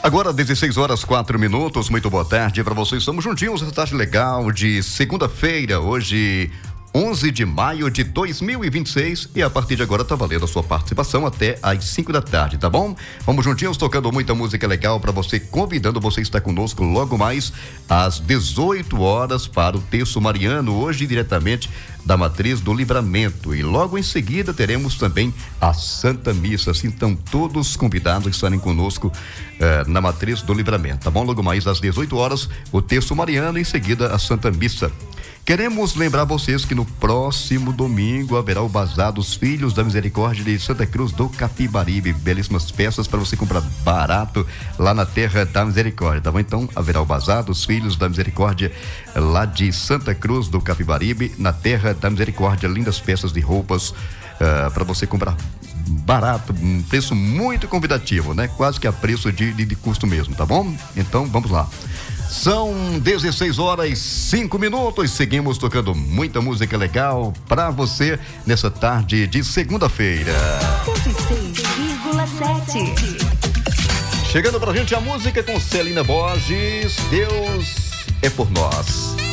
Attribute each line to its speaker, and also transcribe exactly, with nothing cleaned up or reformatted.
Speaker 1: Agora, dezesseis horas, quatro minutos. Muito boa tarde para vocês. Estamos juntinhos. Essa tarde legal de segunda-feira. Hoje, onze de maio de dois mil e vinte e seis. E a partir de agora tá valendo a sua participação até às cinco da tarde, tá bom? Vamos juntinhos tocando muita música legal para você, convidando você a estar conosco logo mais às dezoito horas para o Terço Mariano. Hoje, diretamente da Matriz do Livramento, e logo em seguida teremos também a Santa Missa. Assim, estão todos convidados a estarem conosco eh, na Matriz do Livramento, tá bom? Logo mais às dezoito horas o Terço Mariano, em seguida a Santa Missa. Queremos lembrar vocês que no próximo domingo haverá o Bazar dos Filhos da Misericórdia de Santa Cruz do Capibaribe. Belíssimas peças para você comprar barato lá na Terra da Misericórdia, tá bom? Então haverá o Bazar dos Filhos da Misericórdia lá de Santa Cruz do Capibaribe, na Terra da Misericórdia. Lindas peças de roupas uh, para você comprar barato, um preço muito convidativo, né? Quase que a preço de, de, de custo mesmo, tá bom? Então vamos lá. São dezesseis horas e cinco minutos. Seguimos tocando muita música legal pra você nessa tarde de segunda-feira.
Speaker 2: cento e seis vírgula sete.
Speaker 1: Chegando pra gente a música com Celina Borges, Deus é por nós.